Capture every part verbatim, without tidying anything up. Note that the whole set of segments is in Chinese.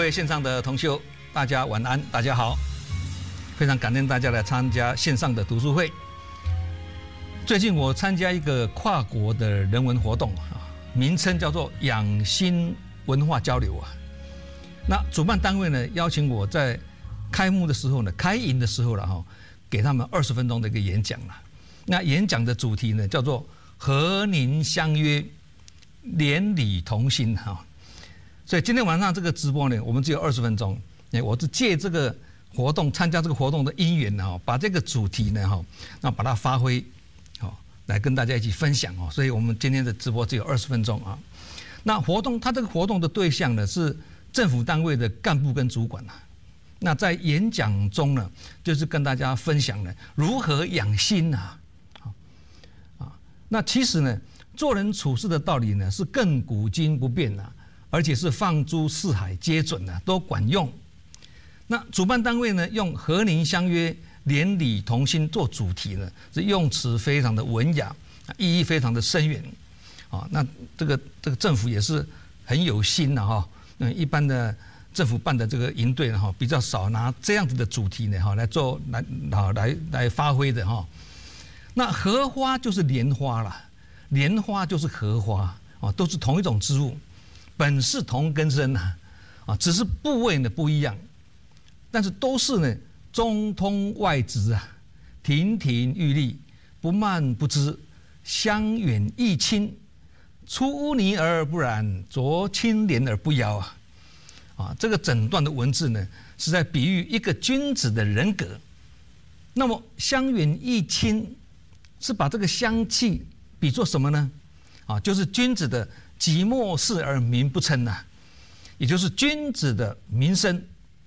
位线上的同修，大家晚安，大家好，非常感恩大家来参加线上的读书会。最近我参加一个跨国的人文活动啊，名称叫做养心文化交流啊。那主办单位呢邀请我在开幕的时候呢，开营的时候了哈，给他们二十分钟的一个演讲了。那演讲的主题呢叫做和您相约，连理同心哈。所以今天晚上这个直播呢，我们只有二十分钟。哎，我是借这个活动参加这个活动的因缘哈，把这个主题呢哈，那把它发挥，好来跟大家一起分享哦。所以我们今天的直播只有二十分钟啊。那活动它这个活动的对象呢是政府单位的干部跟主管啊。那在演讲中呢，就是跟大家分享呢如何养心啊，啊，那其实呢做人处事的道理呢是亘古今不变啊。而且是放诸四海皆准的、啊，都管用。那主办单位呢，用和您相约，连理同心做主题呢，是用词非常的文雅，意义非常的深远。啊，那这个这个政府也是很有心的、啊、哈。那一般的政府办的这个营队呢，哈，比较少拿这样子的主题呢，哈，来做来好来来发挥的哈。那荷花就是莲花啦，莲花就是荷花啊，都是同一种植物。本是同根生呐，啊，只是部位呢不一样，但是都是呢中通外直啊，亭亭玉立，不蔓不枝，香远益亲，出污泥而不染，濯清涟而不妖啊，啊，这个整段的文字呢是在比喻一个君子的人格。那么香远益亲是把这个香气比作什么呢？啊，就是君子的己莫视而民不称呐、啊，也就是君子的名声。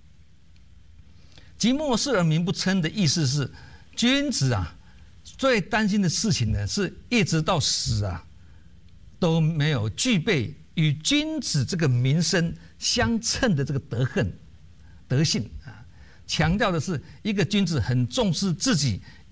己莫视而民不称的意思是，君子啊最担心的事情呢，是一直到死啊都没有具备与君子这个名声相称的这个德行德性啊。强调的是一个君子很重视自己